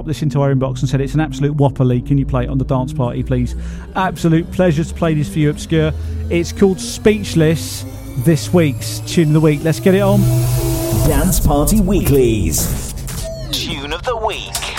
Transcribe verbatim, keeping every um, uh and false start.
this into our inbox and said it's an absolute whopper, Lee. Can you play it on the dance party, please? Absolute pleasure to play this for you, Obscure. It's called Speechless, this week's Tune of the Week. Let's get it on. Dance Party Weeklies. Tune of the Week.